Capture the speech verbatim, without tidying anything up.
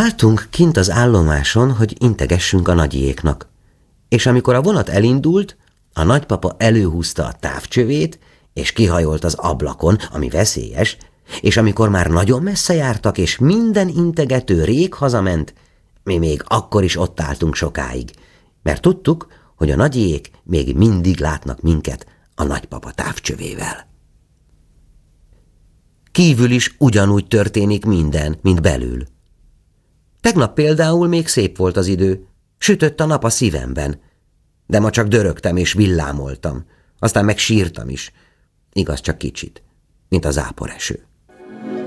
Álltunk kint az állomáson, hogy integessünk a nagyiéknak, és amikor a vonat elindult, a nagypapa előhúzta a távcsövét, és kihajolt az ablakon, ami veszélyes, és amikor már nagyon messze jártak, és minden integető rég hazament, mi még akkor is ott álltunk sokáig, mert tudtuk, hogy a nagyiék még mindig látnak minket a nagypapa távcsövével. Kívül is ugyanúgy történik minden, mint belül. Tegnap például még szép volt az idő, sütött a nap a szívemben, de ma csak dörögtem és villámoltam, aztán meg sírtam is, igaz csak kicsit, mint a záporeső.